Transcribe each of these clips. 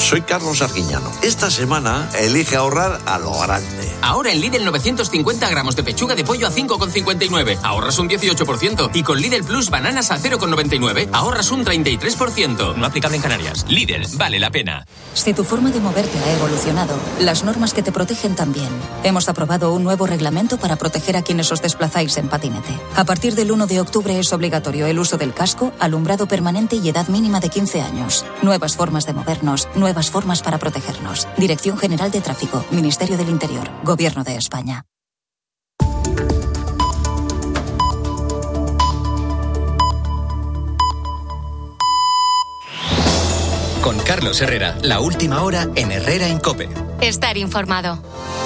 soy Carlos Arguiñano. Esta semana elige ahorrar a lo grande. Ahora en Lidl 950 gramos de pechuga de pollo a 5,59. Ahorras un 18%. Y con Lidl Plus bananas a 0,99. Ahorras un 33%. No aplicable en Canarias. Lidl, vale la pena. Si tu forma de moverte ha evolucionado, las normas que te protegen también. Hemos aprobado un nuevo reglamento para proteger a quienes os desplazáis en patinete. A partir del 1 de octubre es obligatorio el uso del casco, alumbrado permanente y edad mínima de 15 años. Nuevas formas de movernos, nuevas formas para protegernos. Dirección General de Tráfico, Ministerio del Interior, Gobierno de España. Con Carlos Herrera, la última hora en Herrera en COPE. Estar informado.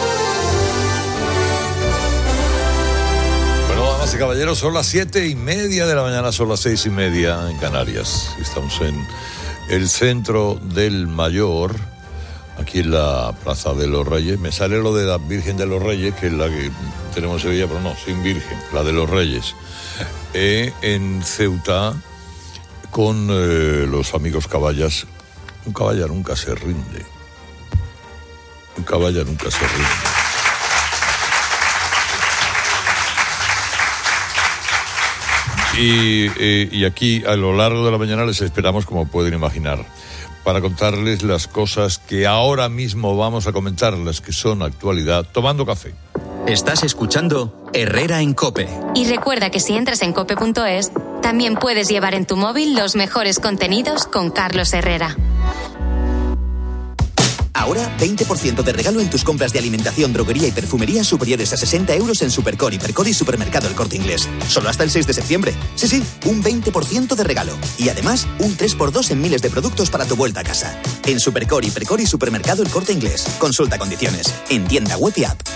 Bueno, damas y caballeros, son las 7:30 de la mañana, son las 6:30 en Canarias. Estamos en el centro del Mayor, aquí en la Plaza de los Reyes. Me sale lo de la Virgen de los Reyes, que es la que tenemos en Sevilla, pero no, sin Virgen, la de los Reyes. En Ceuta, con los amigos caballas. Un caballa nunca se rinde. Un caballa nunca se rinde. Y aquí a lo largo de la mañana les esperamos, como pueden imaginar, para contarles las cosas que ahora mismo vamos a comentar, las que son actualidad, tomando café. Estás escuchando Herrera en COPE. Y recuerda que si entras en cope.es, también puedes llevar en tu móvil los mejores contenidos con Carlos Herrera. Ahora, 20% de regalo en tus compras de alimentación, droguería y perfumería superiores a 60 euros en Supercor, Hipercor y Supermercado El Corte Inglés. Solo hasta el 6 de septiembre. Sí, un 20% de regalo. Y además, un 3x2 en miles de productos para tu vuelta a casa. En Supercor, Hipercor y Supermercado El Corte Inglés. Consulta condiciones. En tienda web y app.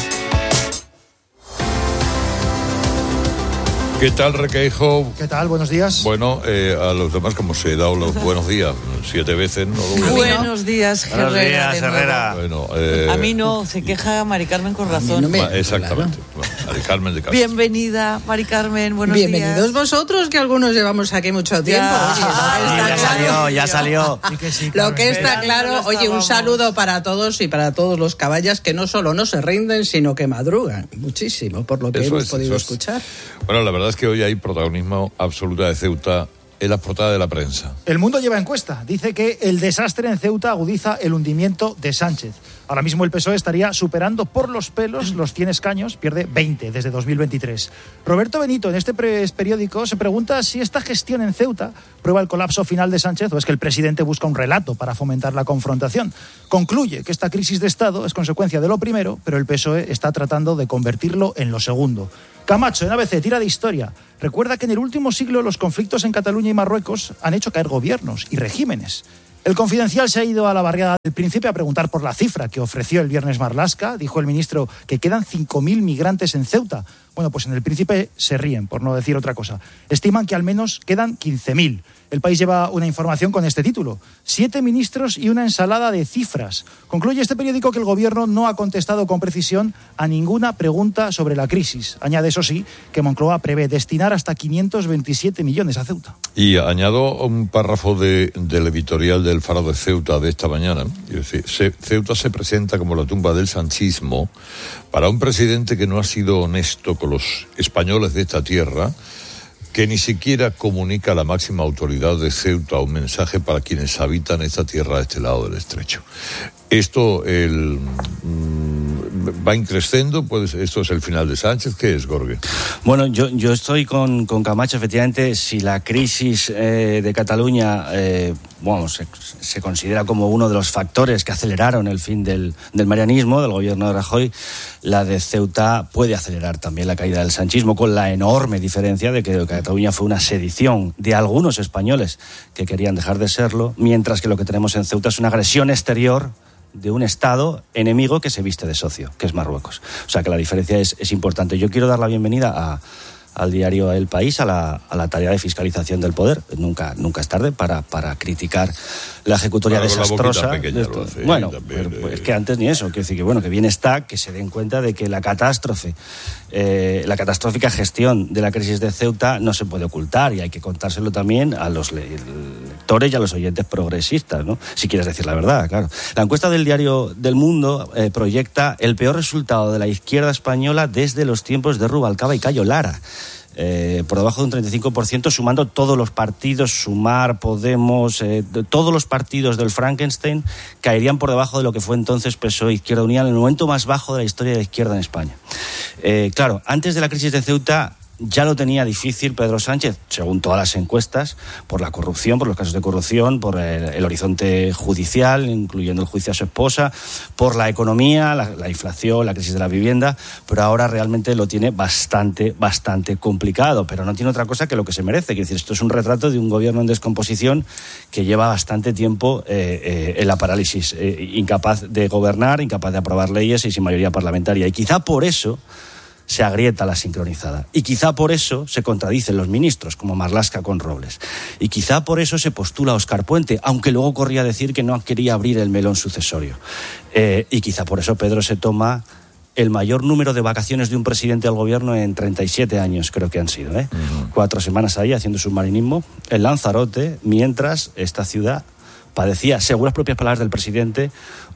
¿Qué tal, Requeijo? ¿Qué tal? Buenos días. Bueno, a los demás, como se he dado los buenos días 7 veces, no lo voy a... Buenos días, Herrera. Buenos días, Herrera. Bueno, a mí no, se queja Mari Carmen con razón. Exactamente. Bueno, Mari Carmen de Castro. Bienvenida, Mari Carmen, buenos días. Bienvenidos vosotros, que algunos llevamos aquí mucho tiempo. Ya salió. Lo que está claro, oye, un saludo para todos y para todos los caballas que no solo no se rinden, sino que madrugan muchísimo, por lo que hemos podido escuchar. Bueno, la verdad es que hoy hay protagonismo absoluto de Ceuta en las portadas de la prensa. El Mundo lleva encuesta. Dice que el desastre en Ceuta agudiza el hundimiento de Sánchez. Ahora mismo el PSOE estaría superando por los pelos los 100 escaños, pierde 20 desde 2023. Roberto Benito, en este periódico, se pregunta si esta gestión en Ceuta prueba el colapso final de Sánchez o es que el presidente busca un relato para fomentar la confrontación. Concluye que esta crisis de Estado es consecuencia de lo primero, pero el PSOE está tratando de convertirlo en lo segundo. Camacho, en ABC, tira de historia. Recuerda que en el último siglo los conflictos en Cataluña y Marruecos han hecho caer gobiernos y regímenes. El Confidencial se ha ido a la barriada del Príncipe a preguntar por la cifra que ofreció el viernes Marlaska. Dijo el ministro que quedan 5.000 migrantes en Ceuta. Bueno, pues en el Príncipe se ríen, por no decir otra cosa. Estiman que al menos quedan 15.000. El País lleva una información con este título: 7 ministros y una ensalada de cifras. Concluye este periódico que el gobierno no ha contestado con precisión a ninguna pregunta sobre la crisis. Añade, eso sí, que Moncloa prevé destinar hasta 527 millones a Ceuta. Y añado un párrafo del editorial del Faro de Ceuta de esta mañana. Es decir, Ceuta se presenta como la tumba del sanchismo para un presidente que no ha sido honesto con los españoles de esta tierra, que ni siquiera comunica a la máxima autoridad de Ceuta un mensaje para quienes habitan esta tierra de este lado del estrecho. Esto va increciendo, pues esto es el final de Sánchez. ¿Qué es, Gorge? Bueno, yo estoy con Camacho. Efectivamente, si la crisis de Cataluña se considera como uno de los factores que aceleraron el fin del marianismo, del gobierno de Rajoy, la de Ceuta puede acelerar también la caída del sanchismo, con la enorme diferencia de que Cataluña fue una sedición de algunos españoles que querían dejar de serlo, mientras que lo que tenemos en Ceuta es una agresión exterior de un Estado enemigo que se viste de socio, que es Marruecos. O sea que la diferencia es importante. Yo quiero dar la bienvenida al diario El País a la tarea de fiscalización del poder. Nunca es tarde para criticar la ejecutoria desastrosa. Bueno, es que antes ni eso. Quiero decir que bien está que se den cuenta de que la catastrófica gestión de la crisis de Ceuta no se puede ocultar, y hay que contárselo también a los lectores y a los oyentes progresistas, ¿no? Si quieres decir la verdad, claro. La encuesta del diario del Mundo proyecta el peor resultado de la izquierda española desde los tiempos de Rubalcaba y Cayo Lara. Por debajo de un 35%, sumando todos los partidos, Sumar, Podemos, todos los partidos del Frankenstein caerían por debajo de lo que fue entonces PSOE Izquierda Unida, en el momento más bajo de la historia de la izquierda en España. Claro, antes de la crisis de Ceuta ya lo tenía difícil Pedro Sánchez, según todas las encuestas, por la corrupción, por los casos de corrupción, por el horizonte judicial, incluyendo el juicio a su esposa, por la economía, la inflación, la crisis de la vivienda, pero ahora realmente lo tiene bastante complicado, pero no tiene otra cosa que lo que se merece. Quiero decir, esto es un retrato de un gobierno en descomposición que lleva bastante tiempo en la parálisis, incapaz de gobernar, incapaz de aprobar leyes y sin mayoría parlamentaria. Y quizá por eso se agrieta la sincronizada. Y quizá por eso se contradicen los ministros, como Marlaska con Robles. Y quizá por eso se postula a Óscar Puente, aunque luego corría a decir que no quería abrir el melón sucesorio. Y quizá por eso Pedro se toma el mayor número de vacaciones de un presidente del gobierno en 37 años, creo que han sido, 4 semanas ahí haciendo submarinismo en Lanzarote, mientras esta ciudad padecía, según las propias palabras del presidente,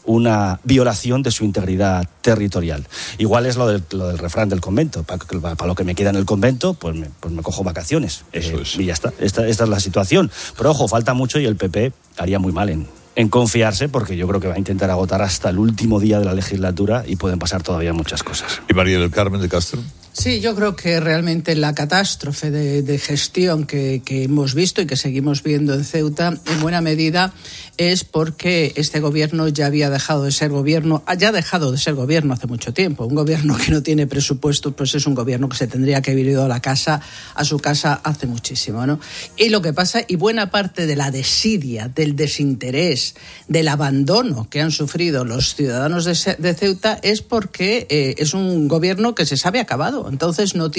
una violación de su integridad territorial. Igual es lo del refrán del convento. Para lo que me queda en el convento, pues me cojo vacaciones. Y ya está. Esta es la situación. Pero ojo, falta mucho y el PP haría muy mal en confiarse, porque yo creo que va a intentar agotar hasta el último día de la legislatura y pueden pasar todavía muchas cosas. ¿Y María del Carmen de Castro? Sí, yo creo que realmente la catástrofe de gestión que hemos visto y que seguimos viendo en Ceuta, en buena medida, es porque este gobierno ya había dejado de ser gobierno, ya ha dejado de ser gobierno hace mucho tiempo. Un gobierno que no tiene presupuesto, pues es un gobierno que se tendría que haber ido a su casa hace muchísimo, ¿no? Y lo que pasa, y buena parte de la desidia, del desinterés, del abandono que han sufrido los ciudadanos de Ceuta es porque es un gobierno que se sabe acabado. Entonces no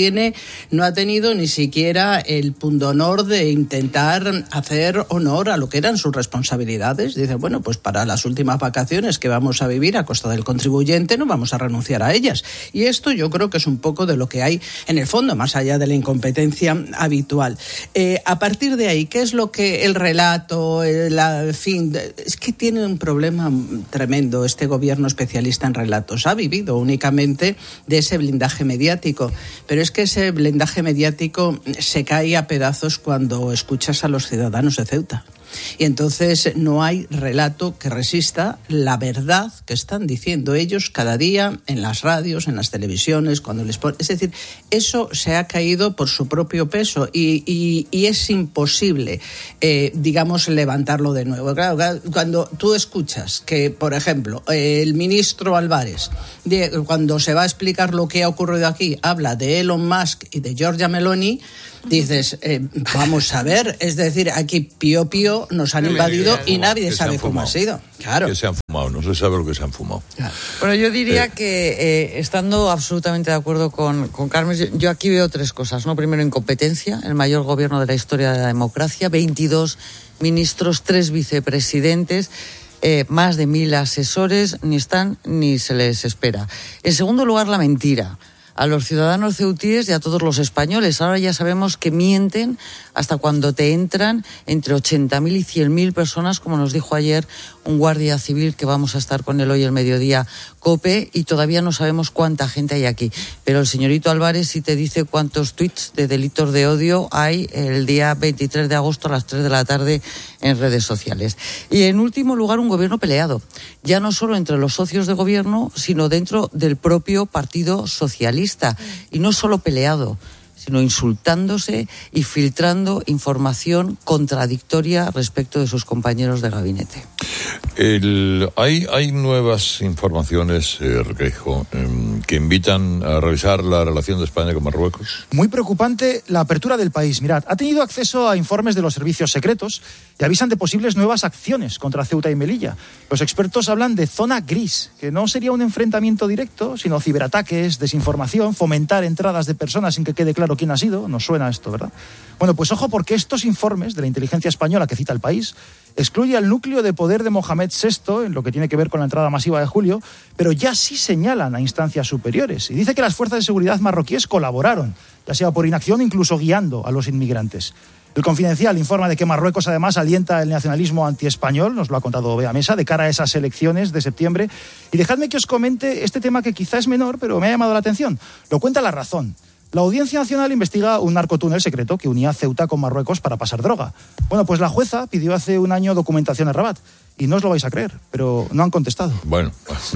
ha tenido ni siquiera el pundonor de intentar hacer honor a lo que eran sus responsabilidades. Dicen, bueno, pues para las últimas vacaciones que vamos a vivir a costa del contribuyente no vamos a renunciar a ellas. Y esto yo creo que es un poco de lo que hay en el fondo, más allá de la incompetencia habitual. A partir de ahí, ¿qué es lo que el relato, es que tiene un problema tremendo este gobierno especialista en relatos. Ha vivido únicamente de ese blindaje mediático. Pero es que ese blindaje mediático se cae a pedazos cuando escuchas a los ciudadanos de Ceuta. Y entonces no hay relato que resista la verdad que están diciendo ellos cada día en las radios, en las televisiones, cuando les ponen. Es decir, eso se ha caído por su propio peso y es imposible, levantarlo de nuevo. Claro, cuando tú escuchas que, por ejemplo, el ministro Álvarez, cuando se va a explicar lo que ha ocurrido aquí, habla de Elon Musk y de Giorgia Meloni, dices, vamos a ver, es decir, aquí pío nos han invadido y nadie sabe cómo ha sido. Claro. Que se han fumado, no se sabe lo que se han fumado. Claro. Bueno, yo diría que, estando absolutamente de acuerdo con Carmen, yo aquí veo 3 cosas, ¿no? Primero, incompetencia, el mayor gobierno de la historia de la democracia, 22 ministros, 3 vicepresidentes, más de 1.000 asesores, ni están ni se les espera. En segundo lugar, la mentira. A los ciudadanos ceutíes y a todos los españoles. Ahora ya sabemos que mienten hasta cuando te entran entre 80.000 y 100.000 personas, como nos dijo ayer un guardia civil que vamos a estar con él hoy al mediodía, COPE, y todavía no sabemos cuánta gente hay aquí. Pero el señorito Álvarez sí te dice cuántos tuits de delitos de odio hay el día 23 de agosto a las 3 de la tarde en redes sociales. Y en último lugar, un gobierno peleado, ya no solo entre los socios de gobierno, sino dentro del propio Partido Socialista. Y no solo peleado, sino insultándose y filtrando información contradictoria respecto de sus compañeros de gabinete. Hay nuevas informaciones, Requeijo, que invitan a revisar la relación de España con Marruecos. Muy preocupante la apertura del país. Mirad, ha tenido acceso a informes de los servicios secretos y avisan de posibles nuevas acciones contra Ceuta y Melilla. Los expertos hablan de zona gris, que no sería un enfrentamiento directo, sino ciberataques, desinformación, fomentar entradas de personas sin que quede claro quién ha sido. Nos suena esto, ¿verdad? Bueno, pues ojo, porque estos informes de la inteligencia española que cita el país excluye al núcleo de poder de Mohamed VI en lo que tiene que ver con la entrada masiva de julio, pero ya sí señalan a instancias superiores. Y dice que las fuerzas de seguridad marroquíes colaboraron, ya sea por inacción, incluso guiando a los inmigrantes. El Confidencial informa de que Marruecos además alienta el nacionalismo antiespañol, nos lo ha contado Bea Mesa, de cara a esas elecciones de septiembre. Y dejadme que os comente este tema que quizá es menor, pero me ha llamado la atención. Lo cuenta La Razón. La Audiencia Nacional investiga un narcotúnel secreto que unía Ceuta con Marruecos para pasar droga. Bueno, pues la jueza pidió hace un año documentación en Rabat. Y no os lo vais a creer, pero no han contestado. Bueno.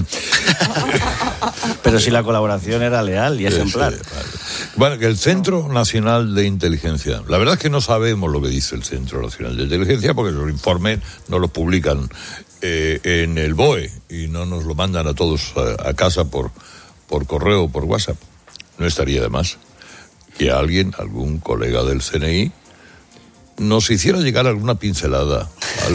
Pero si la colaboración era leal y ejemplar. Sí, vale. Bueno, que el Centro Nacional de Inteligencia, la verdad es que no sabemos lo que dice el Centro Nacional de Inteligencia porque los informes no los publican en el BOE y no nos lo mandan a todos a casa por correo o por WhatsApp. No estaría de más que algún colega del CNI, nos hiciera llegar alguna pincelada,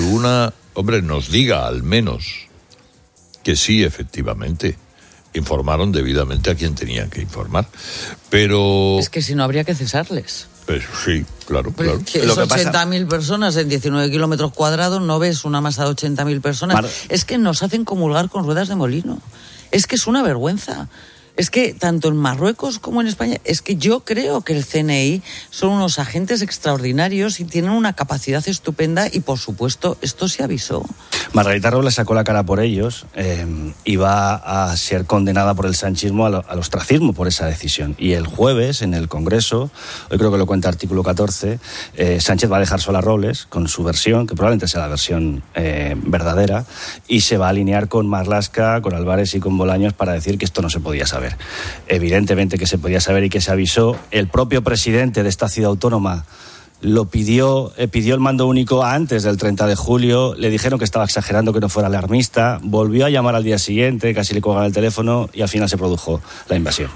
nos diga al menos que sí, efectivamente, informaron debidamente a quien tenían que informar. Pero... Es que si no habría que cesarles. Pues sí, claro. Que es 80.000 personas en 19 kilómetros cuadrados, no ves una masa de 80.000 personas. Es que nos hacen comulgar con ruedas de molino. Es que es una vergüenza. Es que tanto en Marruecos como en España, es que yo creo que el CNI son unos agentes extraordinarios y tienen una capacidad estupenda y, por supuesto, esto se avisó. Margarita Robles sacó la cara por ellos y va a ser condenada por el sanchismo al ostracismo por esa decisión. Y el jueves, en el Congreso, hoy creo que lo cuenta artículo 14, Sánchez va a dejar sola a Robles con su versión, que probablemente sea la versión verdadera, y se va a alinear con Marlaska, con Álvarez y con Bolaños para decir que esto no se podía saber. Evidentemente que se podía saber y que se avisó. El propio presidente de esta ciudad autónoma lo pidió el mando único antes del 30 de julio, le dijeron que estaba exagerando, que no fuera alarmista, volvió a llamar al día siguiente, casi le colgaron el teléfono y al final se produjo la invasión.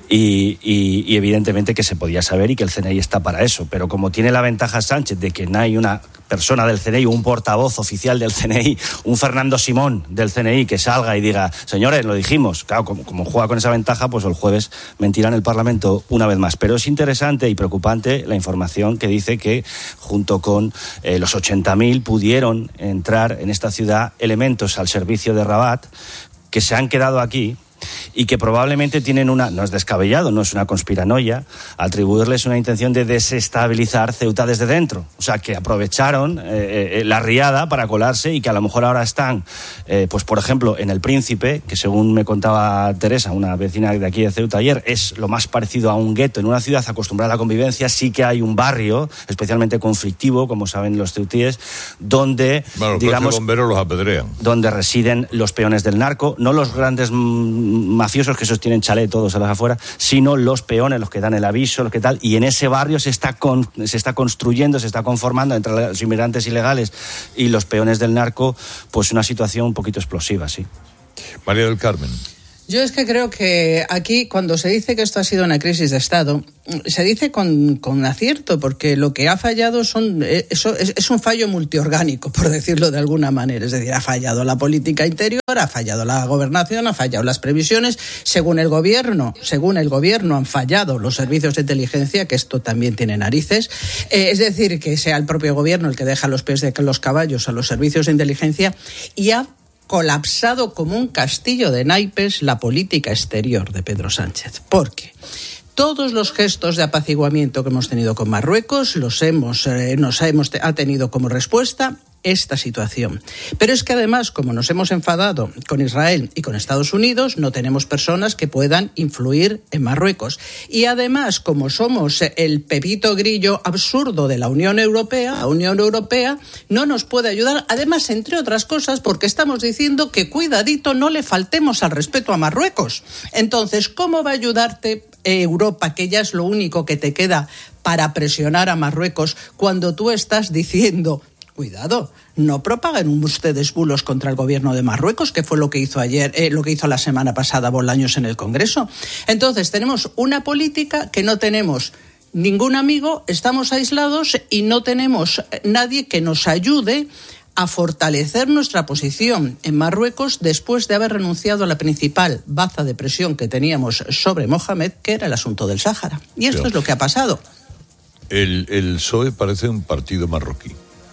Y evidentemente que se podía saber y que el CNI está para eso, pero como tiene la ventaja Sánchez de que no hay una persona del CNI, un portavoz oficial del CNI, un Fernando Simón del CNI que salga y diga, señores, lo dijimos. Claro, como juega con esa ventaja, pues el jueves mentirá en el Parlamento una vez más. Pero es interesante y preocupante la información que dice que junto con los 80.000 pudieron entrar en esta ciudad elementos al servicio de Rabat que se han quedado aquí y que probablemente tienen no es descabellado, no es una conspiranoia, atribuirles una intención de desestabilizar Ceuta desde dentro. O sea, que aprovecharon la riada para colarse y que a lo mejor ahora están, pues por ejemplo, en El Príncipe, que según me contaba Teresa, una vecina de aquí de Ceuta ayer, es lo más parecido a un gueto. En una ciudad acostumbrada a la convivencia sí que hay un barrio especialmente conflictivo, como saben los ceutíes, donde, digamos, los bomberos los apedrean. Donde residen los peones del narco, no los grandes mafiosos que sostienen chalet todos a las afueras, sino los peones, los que dan el aviso, los que tal, y en ese barrio se está construyendo, se está conformando entre los inmigrantes ilegales y los peones del narco, pues una situación un poquito explosiva, sí. María del Carmen. Yo es que creo que aquí, cuando se dice que esto ha sido una crisis de Estado, se dice con acierto, porque lo que ha fallado es un fallo multiorgánico, por decirlo de alguna manera. Es decir, ha fallado la política interior, ha fallado la gobernación, ha fallado las previsiones. Según el gobierno han fallado los servicios de inteligencia, que esto también tiene narices. Es decir, que sea el propio gobierno el que deja los pies de los caballos a los servicios de inteligencia y ha colapsado como un castillo de naipes la política exterior de Pedro Sánchez. ¿Por qué? Todos los gestos de apaciguamiento que hemos tenido con Marruecos ha tenido como respuesta esta situación. Pero es que además, como nos hemos enfadado con Israel y con Estados Unidos, no tenemos personas que puedan influir en Marruecos. Y además, como somos el pepito grillo absurdo de la Unión Europea no nos puede ayudar. Además, entre otras cosas, porque estamos diciendo que cuidadito no le faltemos al respeto a Marruecos. Entonces, ¿cómo va a ayudarte Europa, que ya es lo único que te queda para presionar a Marruecos, cuando tú estás diciendo Cuidado, no propaguen ustedes bulos contra el gobierno de Marruecos, que fue lo que hizo ayer, lo que hizo la semana pasada Bolaños en el Congreso. Entonces, tenemos una política que no tenemos ningún amigo, estamos aislados y no tenemos nadie que nos ayude a fortalecer nuestra posición en Marruecos después de haber renunciado a la principal baza de presión que teníamos sobre Mohamed, que era el asunto del Sáhara. Y esto es lo que ha pasado. El PSOE parece un partido marroquí.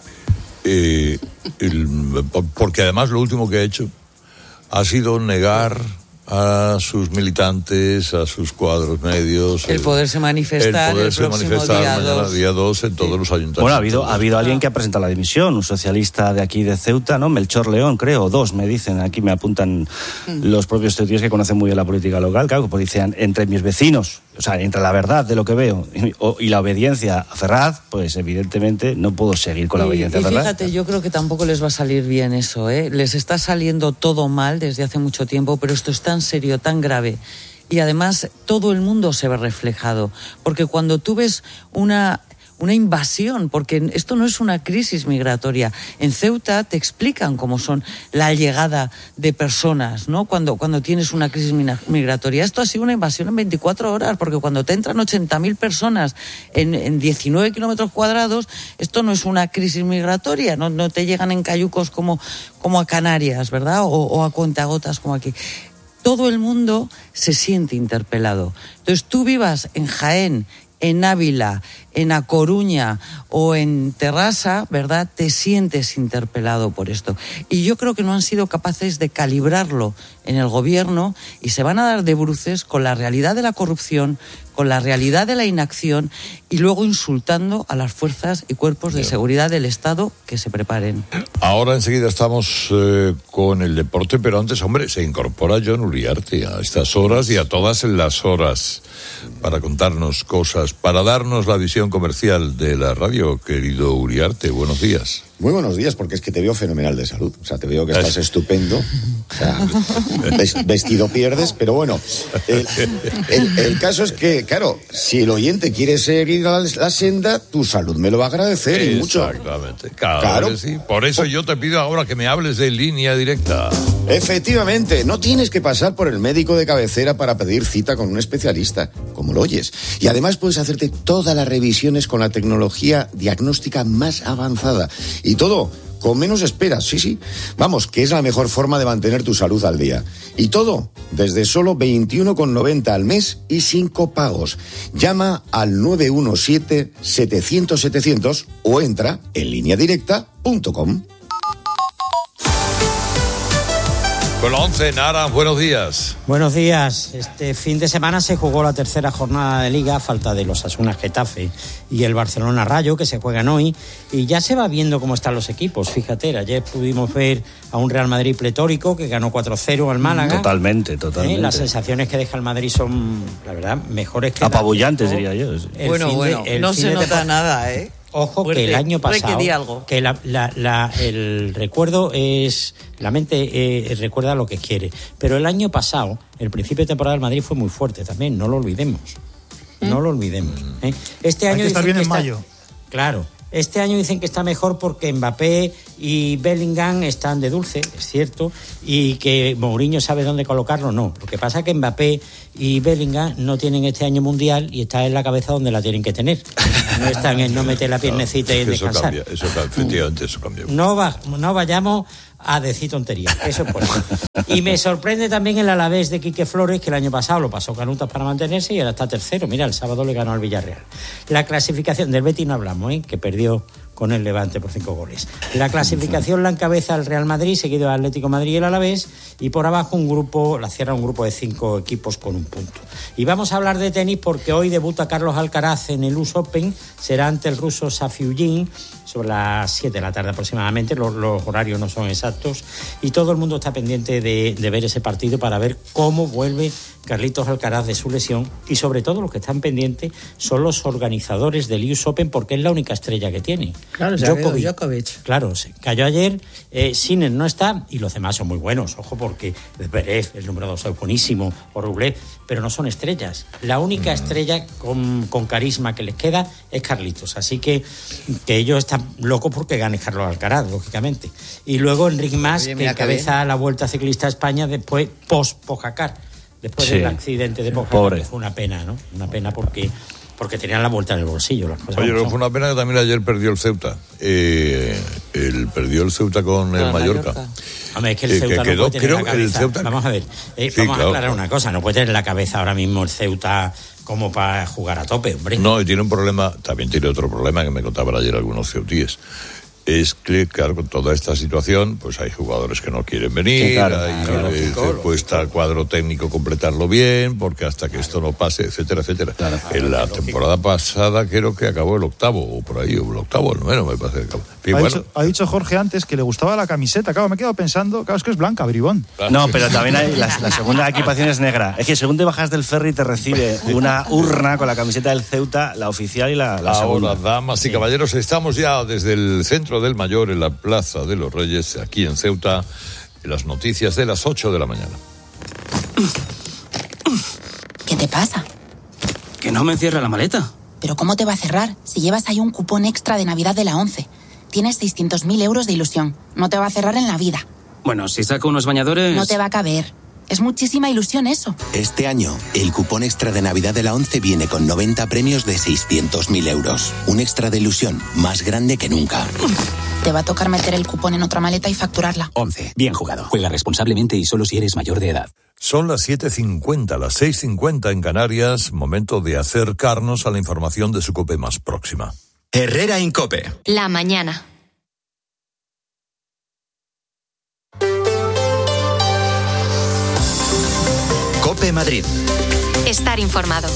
Porque además lo último que ha hecho ha sido negar a sus militantes, a sus cuadros medios, el poderse manifestar mañana día 2 en todos los ayuntamientos. Bueno, ha habido alguien que ha presentado la dimisión, un socialista de aquí de Ceuta, ¿no? Melchor León, creo, 2 me dicen, aquí me apuntan los propios ceutíes que conocen muy bien la política local, claro, pues decían, entre mis vecinos, o sea, entre la verdad de lo que veo y la obediencia a Ferraz, pues evidentemente no puedo seguir con la obediencia a Ferraz. Y fíjate, yo creo que tampoco les va a salir bien eso, ¿eh? Les está saliendo todo mal desde hace mucho tiempo, pero esto está tan serio, tan grave, y además todo el mundo se ve reflejado, porque cuando tú ves una invasión, porque esto no es una crisis migratoria. En Ceuta te explican cómo son la llegada de personas, ¿no? Cuando tienes una crisis migratoria. Esto ha sido una invasión en 24 horas, porque cuando te entran 80.000 personas en 19 kilómetros cuadrados, esto no es una crisis migratoria, no te llegan en cayucos como a Canarias, ¿verdad? O a cuentagotas como aquí. Todo el mundo se siente interpelado. Entonces tú vivas en Jaén, en Ávila, en A Coruña o en Terrassa, ¿verdad? Te sientes interpelado por esto. Y yo creo que no han sido capaces de calibrarlo en el gobierno y se van a dar de bruces con la realidad de la corrupción, con la realidad de la inacción y luego insultando a las fuerzas y cuerpos de seguridad del Estado que se preparen. Ahora enseguida estamos con el deporte, pero antes, hombre, se incorpora Jon Uriarte a estas horas y a todas las horas para contarnos cosas, para darnos la visión comercial de la radio. Querido Uriarte, buenos días. Muy buenos días, porque es que te veo fenomenal de salud. O sea, te veo que estás estupendo. O sea, vestido pierdes, pero bueno. El caso es que, claro, si el oyente quiere seguir la senda, tu salud me lo va a agradecer y mucho. Exactamente. Claro. Sí. Por eso yo te pido ahora que me hables de Línea Directa. Efectivamente, no tienes que pasar por el médico de cabecera para pedir cita con un especialista, como lo oyes. Y además puedes hacerte todas las revisiones con la tecnología diagnóstica más avanzada. Y todo con menos esperas, sí. Vamos, que es la mejor forma de mantener tu salud al día. Y todo desde solo 21,90 al mes y sin copagos. Llama al 917-700-700 o entra en lineadirecta.com. Con la 11, Nara, buenos días. Buenos días. Este fin de semana se jugó la tercera jornada de Liga, a falta de los Osasuna Getafe y el Barcelona Rayo, que se juegan hoy, y ya se va viendo cómo están los equipos. Fíjate, ayer pudimos ver a un Real Madrid pletórico que ganó 4-0 al Málaga. Totalmente. Las sensaciones que deja el Madrid son, la verdad, mejores que... apabullantes, diría yo. No se nota nada, ¿eh? Ojo, que el año pasado, que el recuerdo es, la mente recuerda lo que quiere, pero el año pasado, el principio de temporada del Madrid fue muy fuerte también, no lo olvidemos. Este año hay que estar bien en mayo. Claro. Este año dicen que está mejor porque Mbappé y Bellingham están de dulce, es cierto, y que Mourinho sabe dónde colocarlo, no. Lo que pasa es que Mbappé y Bellingham no tienen este año mundial y está en la cabeza donde la tienen que tener. No están en no meter la piernecita y descansar. Efectivamente, eso cambia. No vayamos a decir tonterías, eso es por eso. Y me sorprende también el Alavés de Quique Flores, que el año pasado lo pasó canutas para mantenerse y ahora está tercero. Mira, el sábado le ganó al Villarreal. La clasificación del Betis no hablamos, que perdió con el Levante por 5 goles. La clasificación la encabeza el Real Madrid, seguido del Atlético de Madrid y el Alavés, y por abajo la cierra un grupo de 5 equipos con un punto. Y vamos a hablar de tenis porque hoy debuta Carlos Alcaraz en el US Open, será ante el ruso Safiullin sobre las 7 de la tarde aproximadamente, los horarios no son exactos, y todo el mundo está pendiente de ver ese partido para ver cómo vuelve Carlitos Alcaraz de su lesión, y sobre todo los que están pendientes son los organizadores del US Open, porque es la única estrella que tiene. Claro, Djokovic. Claro, se cayó ayer, Sinner no está, y los demás son muy buenos, ojo, porque Zverev, el número 2, es buenísimo, o Rublev, pero no son estrellas. La única estrella con carisma que les queda es Carlitos, así que ellos están locos porque gane Carlos Alcaraz, lógicamente. Y luego Enric Mas, que encabeza la Vuelta Ciclista a España después, post-Pogacar, después del accidente de Pogacar. Fue una pena, ¿no? Una pena porque tenían la Vuelta en el bolsillo. Las cosas. Oye, pero fue una pena que también ayer perdió el Ceuta. Perdió el Ceuta con el Mallorca. Hombre, es que el Ceuta no puede tener la cabeza. Vamos a ver, vamos a aclarar una cosa. No puede tener la cabeza ahora mismo el Ceuta como para jugar a tope, hombre. No, y tiene un problema, también tiene otro problema que me contaban ayer algunos ceutíes. Es que, claro, con toda esta situación, pues hay jugadores que no quieren venir, cuesta al cuadro técnico completarlo bien, porque hasta que esto no pase, etcétera, etcétera. En la temporada pasada creo que acabó el octavo, o por ahí, o el octavo, el noveno, me parece. Ha dicho Jorge antes que le gustaba la camiseta. Claro, me he quedado pensando, claro, es que es blanca, bribón. No, pero también hay la segunda equipación es negra. Es que según te bajas del ferry te recibe una urna con la camiseta del Ceuta, la oficial y la segunda. Ahora, damas y caballeros, estamos ya desde el centro del Mayor, en la Plaza de los Reyes, aquí en Ceuta, en las noticias de las 8 de la mañana. ¿Qué te pasa? Que no me cierra la maleta. ¿Pero cómo te va a cerrar? Si llevas ahí un cupón extra de Navidad de la 11. Tienes 600.000 euros de ilusión. No te va a cerrar en la vida. Bueno, si saco unos bañadores... No te va a caber. Es muchísima ilusión eso. Este año, el cupón extra de Navidad de la 11 viene con 90 premios de 600.000 euros. Un extra de ilusión más grande que nunca. Te va a tocar meter el cupón en otra maleta y facturarla. 11. Bien jugado. Juega responsablemente y solo si eres mayor de edad. Son las 7:50, las 6:50 en Canarias. Momento de acercarnos a la información de su COPE más próxima. Herrera Incope. La mañana. COPE Madrid. Estar informado.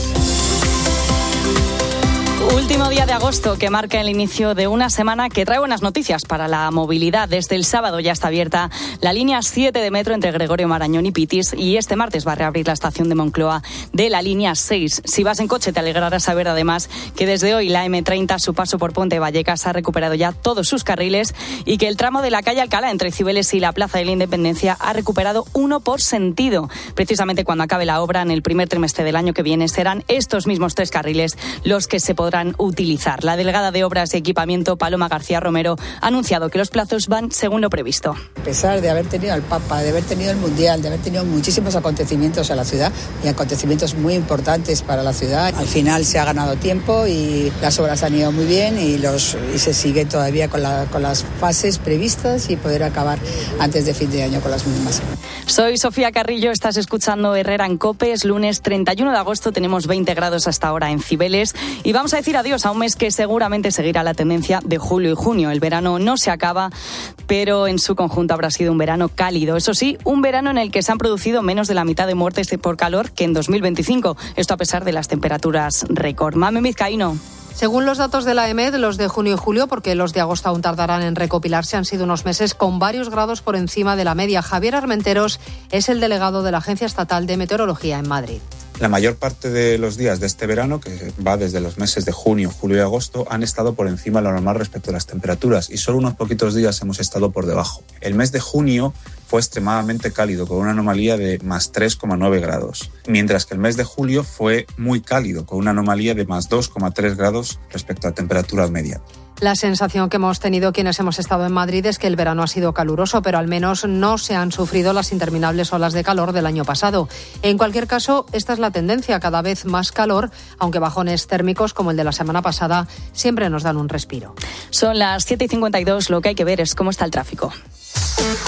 Último día de agosto que marca el inicio de una semana que trae buenas noticias para la movilidad. Desde el sábado ya está abierta la línea 7 de metro entre Gregorio Marañón y Pitis y este martes va a reabrir la estación de Moncloa de la línea 6. Si vas en coche te alegrarás saber además que desde hoy la M30 a su paso por Ponte Vallecas ha recuperado ya todos sus carriles y que el tramo de la calle Alcalá entre Cibeles y la Plaza de la Independencia ha recuperado uno por sentido. Precisamente cuando acabe la obra en el primer trimestre del año que viene serán estos mismos 3 carriles los que se podrán utilizar. La delegada de Obras y Equipamiento, Paloma García Romero, ha anunciado que los plazos van según lo previsto. A pesar de haber tenido al Papa, de haber tenido el Mundial, de haber tenido muchísimos acontecimientos en la ciudad y acontecimientos muy importantes para la ciudad, al final se ha ganado tiempo y las obras han ido muy bien y se sigue todavía con las fases previstas y poder acabar antes de fin de año con las mismas. Soy Sofía Carrillo, estás escuchando Herrera en COPE. Es lunes 31 de agosto, tenemos 20 grados hasta ahora en Cibeles y vamos a decir adiós a un mes que seguramente seguirá la tendencia de julio y junio. El verano no se acaba, pero en su conjunto habrá sido un verano cálido. Eso sí, un verano en el que se han producido menos de la mitad de muertes por calor que en 2025. Esto a pesar de las temperaturas récord. Mame Vizcaíno. Según los datos de la EMED, los de junio y julio, porque los de agosto aún tardarán en recopilarse, han sido unos meses con varios grados por encima de la media. Javier Armenteros es el delegado de la Agencia Estatal de Meteorología en Madrid. La mayor parte de los días de este verano, que va desde los meses de junio, julio y agosto, han estado por encima de lo normal respecto a las temperaturas y solo unos poquitos días hemos estado por debajo. El mes de junio fue extremadamente cálido, con una anomalía de más 3,9 grados, mientras que el mes de julio fue muy cálido, con una anomalía de más 2,3 grados respecto a temperatura media. La sensación que hemos tenido quienes hemos estado en Madrid es que el verano ha sido caluroso, pero al menos no se han sufrido las interminables olas de calor del año pasado. En cualquier caso, esta es la tendencia, cada vez más calor, aunque bajones térmicos como el de la semana pasada siempre nos dan un respiro. Son las 7:52, lo que hay que ver es cómo está el tráfico.